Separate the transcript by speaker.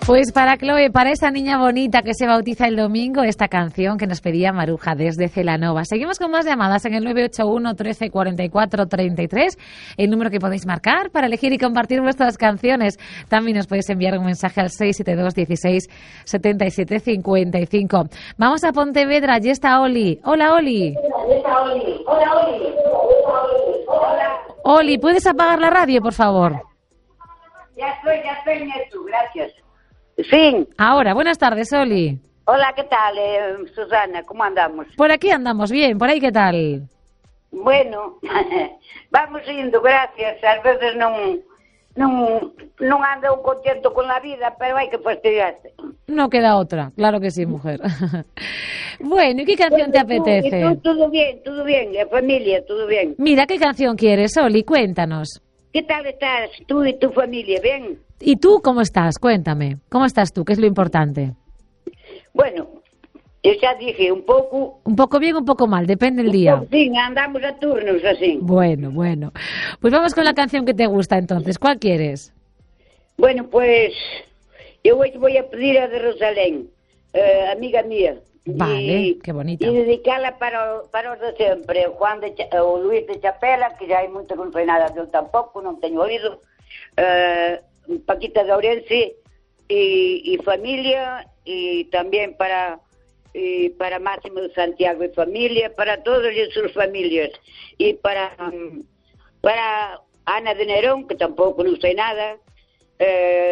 Speaker 1: Pues para Chloe, para esa niña bonita que se bautiza el domingo, esta canción que nos pedía Maruja desde Celanova. Seguimos con más llamadas en el 981 13 44 33, el número que podéis marcar para elegir y compartir vuestras canciones. También nos podéis enviar un mensaje al 672 16 77 55. Vamos a Pontevedra, allí está Oli. Hola, Oli. Oli, ¿puedes apagar la radio, por favor?
Speaker 2: Ya estoy en esto, gracias. Sí.
Speaker 1: Ahora, buenas tardes, Oli.
Speaker 2: Hola, ¿qué tal, Susana? ¿Cómo andamos?
Speaker 1: Por aquí andamos bien, por ahí, ¿qué tal?
Speaker 2: Bueno, vamos indo, gracias. Ás veces non ando contento con la vida, pero hai que fastidiarse.
Speaker 1: No queda otra, claro que sí, mujer. Bueno, ¿y qué canción te apetece?
Speaker 2: ¿Y tú, todo bien, la familia, todo bien?
Speaker 1: Mira, ¿qué canción quieres, Oli? Cuéntanos.
Speaker 2: ¿Qué tal estás tú y tu familia? ¿Bien?
Speaker 1: ¿Y tú cómo estás? Cuéntame. ¿Cómo estás tú? ¿Qué es lo importante?
Speaker 2: Bueno, yo ya dije un poco...
Speaker 1: Un poco bien, un poco mal, depende del día.
Speaker 2: Sí, andamos a turnos así.
Speaker 1: Bueno. Pues vamos con la canción que te gusta entonces. ¿Cuál quieres?
Speaker 2: Bueno, pues yo hoy voy a pedir a de Rosalén, amiga mía.
Speaker 1: Vale, qué bonita.
Speaker 2: E dedicala para os de sempre, o Luís de Chapela, que já hai moito que non foi nada dele tampouco, non teño oído, Paquita de Ourense e familia, e tamén para Máximo de Santiago e familia, para todas as súas familias, e para Ana de Nerón, que tampouco non sei nada,